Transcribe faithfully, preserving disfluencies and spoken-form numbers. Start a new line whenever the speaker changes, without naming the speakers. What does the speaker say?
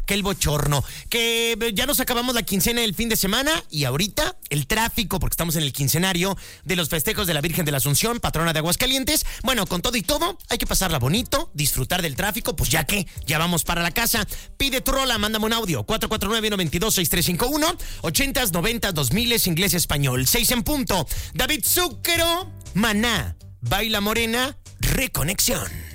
que el bochorno, que ya nos acabamos la quincena del fin de semana y ahorita el tráfico, porque estamos en el quincenario de los festejos de la Virgen de la Asunción, patrona de Aguascalientes. Bueno, con todo y todo, hay que pasarla bonito, disfrutar del tráfico, pues ya que ya vamos para la casa. Pide tu rola, mándame un audio, cuatro cuatro nueve, nueve dos, seis tres cinco uno, ochentas, noventas, dos miles, inglés, español, seis en punto. David Zúquero, Maná, Baila Morena, Reconexión.